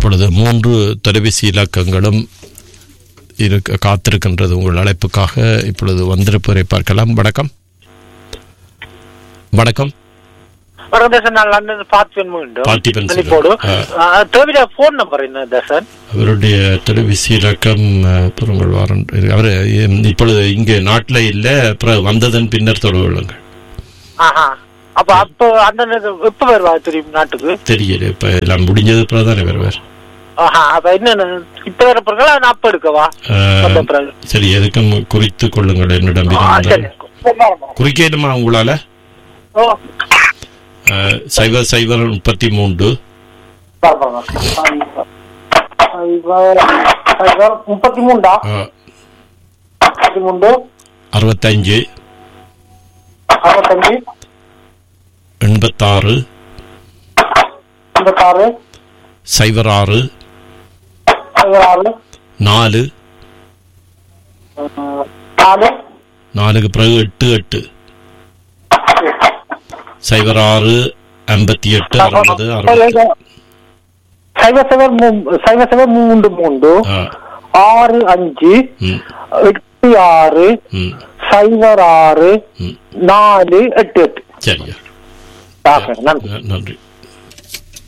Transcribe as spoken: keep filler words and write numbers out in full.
இப்பொழுது மூன்று தொலைபேசி இலக்கங்களும் இருக்க காத்திருக்கின்றது உங்கள் அழைப்புக்காக. இப்பொழுது வந்திருப்பவரை பார்க்கலாம். வணக்கம். வணக்கம். அவருடைய தொலைபேசி இலக்கம் அவர் இப்பொழுது இங்கே நாட்டில் இல்ல, அப்புறம் வந்ததன் பின்னர் தொடர்பு கொள்ளுங்கள். அப்ப அப்ப அந்த எப்ப வருவா தெரியும் நாட்டுக்கு தெரியல. இப்ப எல்லாம் முடிஞ்சது அப்புறம் தானே வருவார். இப்ப வரப்பா அப்ப எடுக்கவா? சரி, எதுக்கும் குறித்து கொள்ளுங்கள் என்னிடம். குறிக்கணுமா உங்களால? சைபர் சைபர் முப்பத்தி மூன்று முப்பத்தி மூன்றா மூன்று அறுபத்தஞ்சு அறுபத்தஞ்சு எண்பத்தாறு எண்பத்தாறு சைபர் ஆறு சைபர் ஆறு நாலு நாலு நாலுக்கு பிறகு எட்டு எட்டு சைபர் ஆறு ஐம்பத்தி எட்டு அறுபது அறுபது சைபர் சைபர் சைபர் சைபர் மூன்று மூன்று ஆறு அஞ்சு எட்டு ஆறு சைபர் ஆறு நாலு எட்டு எட்டு. சரியா, நன்றி.